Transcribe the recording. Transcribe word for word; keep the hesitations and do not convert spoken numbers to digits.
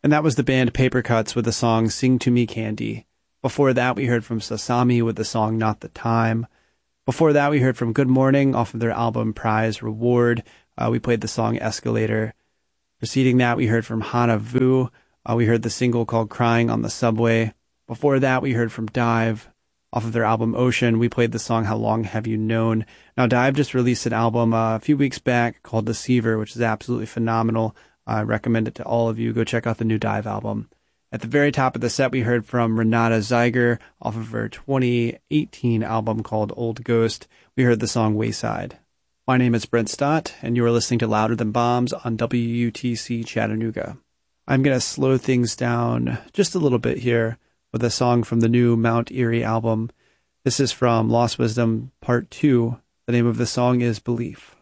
And that was the band Papercuts with the song Sing to Me Candy. Before that, we heard from Sasami with the song Not the Time. Before that, we heard from Good Morning off of their album Prize Reward. Uh, we played the song Escalator. Preceding that, we heard from Hana Vu. Uh, we heard the single called Crying on the Subway. Before that, we heard from Dive. Off of their album Ocean, we played the song How Long Have You Known. Now, Dive just released an album uh, a few weeks back called Deceiver, which is absolutely phenomenal. I recommend it to all of you. Go check out the new Dive album. At the very top of the set, we heard from Renata Zeiger off of her twenty eighteen album called Old Ghost. We heard the song Wayside. My name is Brent Stott, and you are listening to Louder Than Bombs on W U T C Chattanooga. I'm going to slow things down just a little bit here with a song from the new Mount Erie album. This is from Lost Wisdom Part two. The name of the song is Belief.